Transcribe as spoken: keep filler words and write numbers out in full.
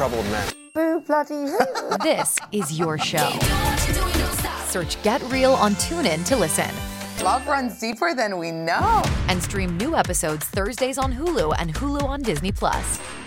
troubled men. Boo bloody who. This is your show. Search Get Real on TuneIn to listen. Love runs deeper than we know. And stream new episodes Thursdays on Hulu and Hulu on Disney Plus.